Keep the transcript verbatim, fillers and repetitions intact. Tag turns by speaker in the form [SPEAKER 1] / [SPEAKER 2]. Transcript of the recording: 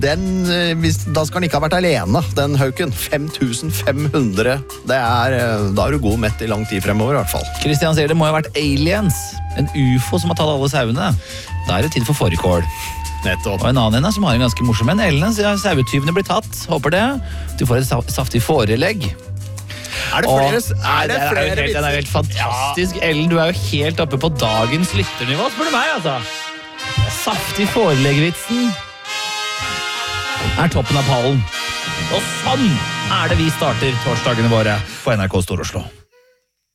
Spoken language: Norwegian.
[SPEAKER 1] Den, hvis, da skal han ikke ha vært alene, den hauken. fem tusen fem hundre. Det er, da er du god mett i lang tid fremover, i hvert fall.
[SPEAKER 2] Christian sier det må ha vært aliens. En ufo som har tatt alle sauene. Da er det tid for fårikål.
[SPEAKER 1] Nettopp.
[SPEAKER 2] Og en annen ene som har en ganske morsom en. Ellen sier sauetyvene blir tatt. Håper det. Du får et saftig fårelegg.
[SPEAKER 1] Er det flere,
[SPEAKER 2] Og,
[SPEAKER 1] er det
[SPEAKER 2] er
[SPEAKER 1] flere
[SPEAKER 2] helt,
[SPEAKER 1] vitser?
[SPEAKER 2] Den er helt fantastisk. Ja. Ellen, du er jo helt oppe på dagens lytternivå, spør du meg, altså. Saftig forelegg-vitsen er toppen av pallen. Og sånn er det vi starter torsdagene våre på N R K Stor Oslo.